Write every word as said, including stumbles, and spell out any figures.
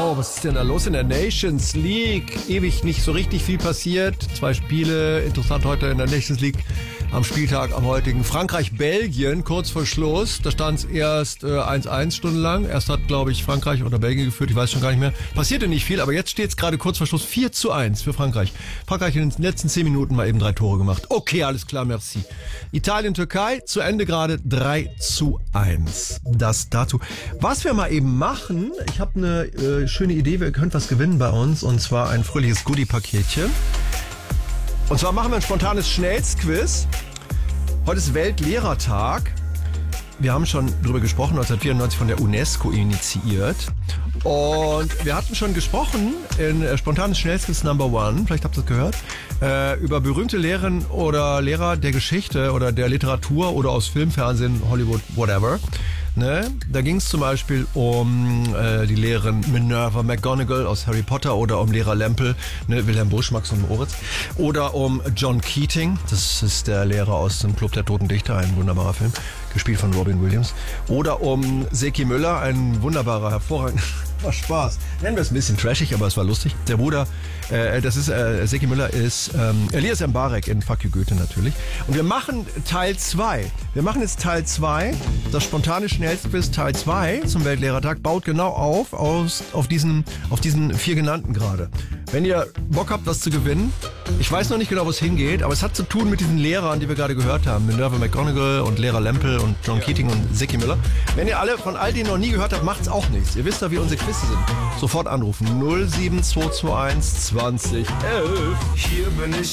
Oh, was ist denn da los in der Nations League? Ewig nicht so richtig viel passiert. Zwei Spiele, interessant heute in der Nations League am Spieltag am heutigen. Frankreich-Belgien, kurz vor Schluss. Da stand es erst äh, eins eins stundenlang. Erst hat, glaube ich, Frankreich oder Belgien geführt. Ich weiß schon gar nicht mehr. Passierte nicht viel, aber jetzt steht es gerade kurz vor Schluss vier zu eins für Frankreich. Frankreich in den letzten zehn Minuten mal eben drei Tore gemacht. Okay, alles klar, merci. Italien-Türkei zu Ende gerade drei zu eins. Das dazu. Was wir mal eben machen, ich habe eine äh, schöne Idee. Wir können was gewinnen bei uns und zwar ein fröhliches Goodie-Paketchen. Und zwar machen wir ein spontanes Schnellsquiz. Heute ist Weltlehrertag. Wir haben schon drüber gesprochen, neunzehnhundertvierundneunzig von der UNESCO initiiert. Und wir hatten schon gesprochen in äh, spontanes Schnellsquiz Number One, vielleicht habt ihr es gehört, äh, über berühmte Lehrerinnen oder Lehrer der Geschichte oder der Literatur oder aus Film, Fernsehen, Hollywood, whatever. Ne? Da ging es zum Beispiel um äh, die Lehrerin Minerva McGonagall aus Harry Potter oder um Lehrer Lempel, ne? Wilhelm Busch, Max und Moritz. Oder um John Keating, das ist der Lehrer aus dem Club der Toten Dichter, ein wunderbarer Film, gespielt von Robin Williams. Oder um Seki Müller, ein wunderbarer, hervorragender, war Spaß. Nennen wir es ein bisschen trashig, aber es war lustig. Der Bruder, äh, das ist, äh, Seki Müller ist ähm, Elias Mbarek in Fuck you Goethe natürlich. Und wir machen Teil zwei. Wir machen jetzt Teil zwei, das spontane Schnellsquiz Teil zwei zum Weltlehrertag, baut genau auf, aus, auf, diesen, auf diesen vier genannten gerade. Wenn ihr Bock habt, was zu gewinnen, ich weiß noch nicht genau, wo es hingeht, aber es hat zu tun mit diesen Lehrern, die wir gerade gehört haben. Minerva McGonagall und Lehrer Lempel und John Keating und Seki Müller. Wenn ihr alle von all denen noch nie gehört habt, macht's auch nichts. Ihr wisst ja, wie unsere Quizze sind. Sofort anrufen. null sieben zwei zwei eins zwanzig elf. Hier bin ich